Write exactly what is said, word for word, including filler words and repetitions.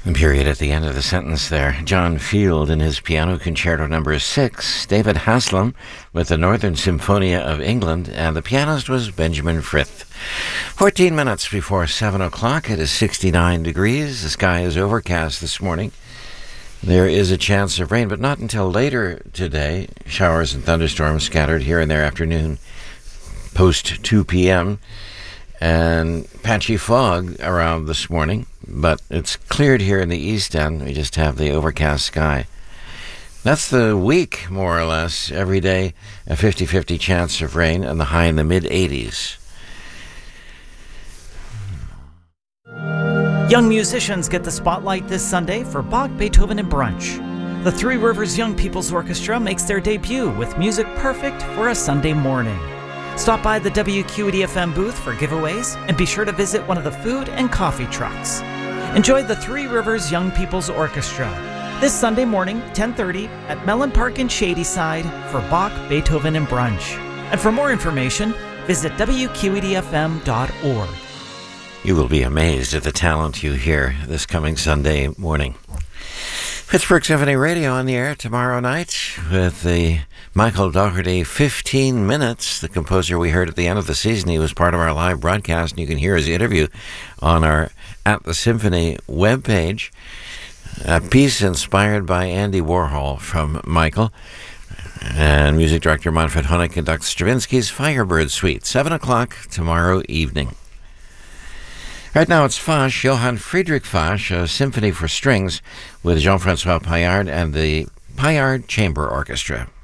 The period at the end of the sentence there. John Field in his Piano Concerto number six, David Haslam with the Northern Symphonia of England, and the pianist was Benjamin Frith. fourteen minutes before seven o'clock, it is sixty-nine degrees. The sky is overcast this morning. There is a chance of rain, but not until later today. Showers and thunderstorms scattered here and there afternoon, post two p.m., and patchy fog around this morning, but it's cleared here in the east end. We just have the overcast sky. That's the week, more or less. Every day, a fifty-fifty chance of rain, and the high in the mid-eighties. Young musicians get the spotlight this Sunday for Bach, Beethoven, and Brunch. The Three Rivers Young People's Orchestra makes their debut with music perfect for a Sunday morning. Stop by the W Q E D F M booth for giveaways, and be sure to visit one of the food and coffee trucks. Enjoy the Three Rivers Young People's Orchestra this Sunday morning, ten thirty, at Mellon Park in Shadyside for Bach, Beethoven, and Brunch. And for more information, visit W Q E D F M dot org. You will be amazed at the talent you hear this coming Sunday morning. Pittsburgh Symphony Radio on the air tomorrow night with the Michael Dougherty fifteen minutes, the composer we heard at the end of the season. He was part of our live broadcast, and you can hear his interview on our At the Symphony webpage. A piece inspired by Andy Warhol from Michael. And music director Manfred Honeck conducts Stravinsky's Firebird Suite, seven o'clock tomorrow evening. Right now it's Fasch, Johann Friedrich Fasch, a symphony for strings with Jean-Francois Paillard and the Paillard Chamber Orchestra.